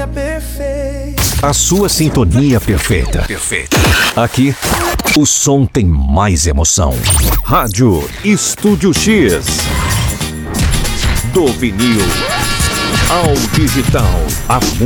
perfeita. A sua sintonia perfeita. Aqui, o som tem mais emoção. Rádio Estúdio X. Do vinil ao digital, a